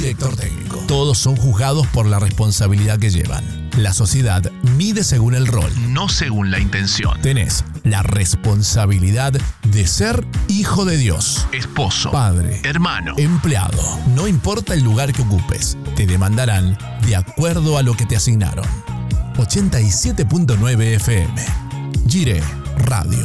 director técnico. Todos son juzgados por la responsabilidad que llevan. La sociedad mide según el rol, no según la intención. Tenés la responsabilidad de ser hijo de Dios, esposo, padre, hermano, empleado. No importa el lugar que ocupes, te demandarán de acuerdo a lo que te asignaron. 87.9 FM. Gire Radio.